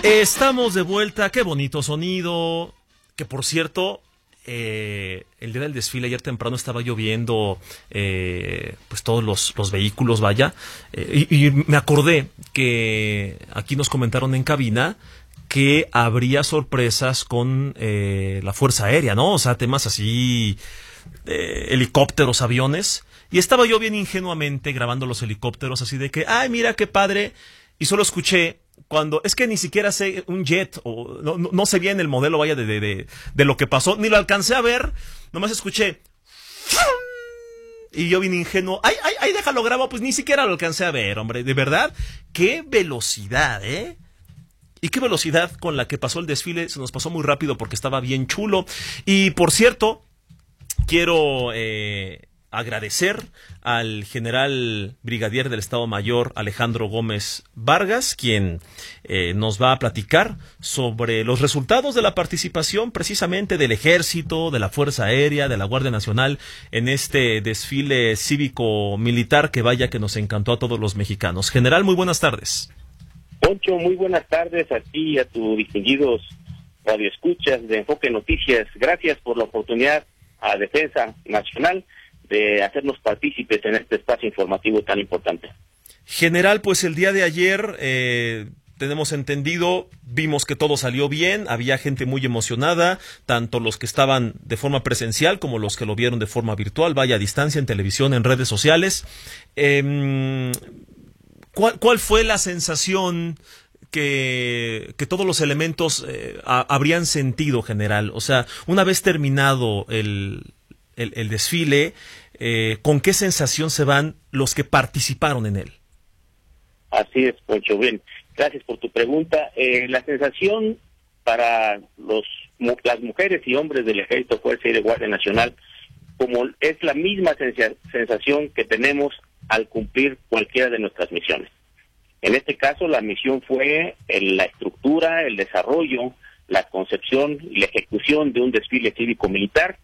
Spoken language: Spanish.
Estamos de vuelta, qué bonito sonido. Que por cierto, el día del desfile ayer temprano estaba lloviendo, pues todos los vehículos, vaya. Y me acordé que aquí nos comentaron en cabina que habría sorpresas con la Fuerza Aérea, ¿no? O sea, temas así, helicópteros, aviones. Y estaba yo bien ingenuamente grabando los helicópteros, así de que, ay, mira qué padre. Y solo escuché cuando, es que ni siquiera sé un jet, o no sé bien el modelo, vaya, de lo que pasó, ni lo alcancé a ver, nomás escuché. Y yo bien ingenuo, ay, déjalo grabo, pues ni siquiera lo alcancé a ver, hombre, de verdad, qué velocidad, ¿eh? Y qué velocidad con la que pasó el desfile, se nos pasó muy rápido porque estaba bien chulo. Y por cierto, quiero agradecer al general brigadier del Estado Mayor Alejandro Gómez Vargas, quien nos va a platicar sobre los resultados de la participación precisamente del Ejército, de la Fuerza Aérea, de la Guardia Nacional en este desfile cívico-militar que vaya que nos encantó a todos los mexicanos. General, muy buenas tardes. Poncho, muy buenas tardes a ti y a tus distinguidos radioescuchas de Enfoque Noticias. Gracias por la oportunidad a Defensa Nacional de hacernos partícipes en este espacio informativo tan importante. General, pues el día de ayer, tenemos entendido, vimos que todo salió bien, había gente muy emocionada, tanto los que estaban de forma presencial como los que lo vieron de forma virtual, vaya a distancia, en televisión, en redes sociales. ¿Cuál fue la sensación que todos los elementos habrían sentido, general? O sea, una vez terminado el desfile, ¿con qué sensación se van los que participaron en él? Así es, Poncho. Bien, gracias por tu pregunta. La sensación para las mujeres y hombres del Ejército, Fuerza y de Guardia Nacional, como es la misma sensación que tenemos al cumplir cualquiera de nuestras misiones. En este caso, la misión fue la estructura, el desarrollo, la concepción y la ejecución de un desfile cívico-militar